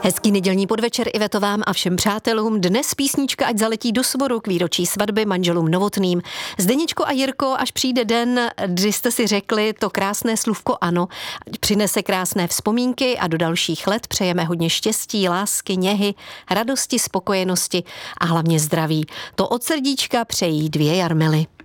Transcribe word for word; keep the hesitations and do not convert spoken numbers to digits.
Hezký nedělní podvečer Iveto vám a všem přátelům. Dnes písnička Ať zaletí do Svoru k výročí svatby manželům Novotným. Zdeněčko a Jirko, až přijde den, kdy jste si řekli to krásné slůvko ano, ať přinese krásné vzpomínky a do dalších let přejeme hodně štěstí, lásky, něhy, radosti, spokojenosti a hlavně zdraví. To od srdíčka přejí dvě Jarmily.